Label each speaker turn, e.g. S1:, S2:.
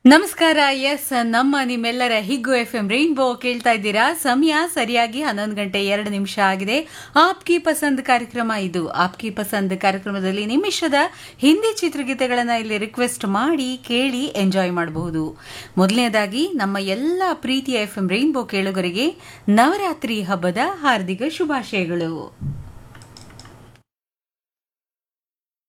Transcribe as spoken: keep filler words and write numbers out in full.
S1: ನಮಸ್ಕಾರ. ಎಸ್, ನಮ್ಮ ನಿಮ್ಮೆಲ್ಲರ ಹಿಗ್ಗು ಎಫ್ ಎಂ ರೈನ್ಬೋ ಕೇಳ್ತಾ ಇದ್ದೀರಾ. ಸಮಯ ಸರಿಯಾಗಿ ಹನ್ನೊಂದು ಗಂಟೆ ಎರಡು ನಿಮಿಷ ಆಗಿದೆ. ಆಪ್ಕಿ ಪಸಂದ್ ಕಾರ್ಯಕ್ರಮ ಇದು. ಆಪ್ಕಿ ಪಸಂದ್ ಕಾರ್ಯಕ್ರಮದಲ್ಲಿ ನಿಮಿಷದ ಹಿಂದಿ ಚಿತ್ರಗೀತೆಗಳನ್ನ ಇಲ್ಲಿ ರಿಕ್ವೆಸ್ಟ್ ಮಾಡಿ ಕೇಳಿ ಎಂಜಾಯ್ ಮಾಡಬಹುದು. ಮೊದಲನೇದಾಗಿ ನಮ್ಮ ಎಲ್ಲ ಪ್ರೀತಿಯ ಎಫ್ ಎಂ ರೈನ್ಬೋ ಕೇಳುಗರಿಗೆ ನವರಾತ್ರಿ ಹಬ್ಬದ ಹಾರ್ದಿಕ ಶುಭಾಶಯಗಳು.